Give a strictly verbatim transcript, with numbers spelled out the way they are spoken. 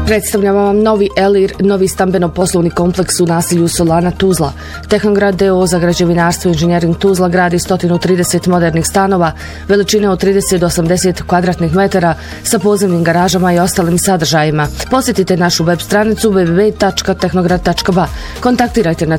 Predstavljamo vam novi Elir, novi stambeno-poslovni kompleks u naselju Solana Tuzla. Tehnograd D O O za građevinarstvo i inženjering Tuzla gradi sto trideset modernih stanova, veličine od trideset do osamdeset kvadratnih metara sa podzemnim garažama i ostalim sadržajima. Posjetite našu web stranicu w w w tačka tehnograd tačka b a. Kontaktirajte na